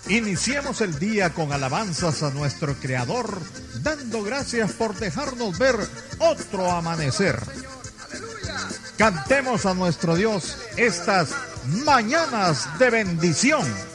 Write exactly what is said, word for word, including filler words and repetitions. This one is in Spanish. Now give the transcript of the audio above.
Iniciemos el día con alabanzas a nuestro Creador, dando gracias por dejarnos ver otro amanecer. Cantemos a nuestro Dios estas mañanas de bendición.